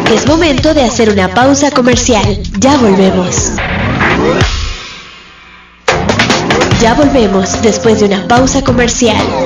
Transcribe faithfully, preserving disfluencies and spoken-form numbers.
Es momento de hacer una pausa comercial. Ya volvemos. Ya volvemos después de una pausa comercial.